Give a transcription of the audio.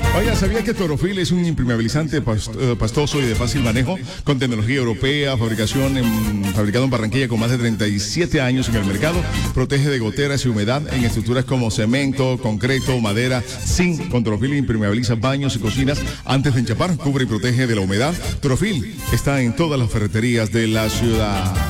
Oiga, ¿sabía que Torofil es un impermeabilizante pastoso y de fácil manejo con tecnología europea, fabricado en Barranquilla con más de 37 años en el mercado? Protege de goteras y humedad en estructuras como cemento, concreto, madera. Con Torofil impermeabiliza baños y cocinas antes de enchapar, cubre y protege de la humedad. Torofil está en todas las ferreterías de la ciudad.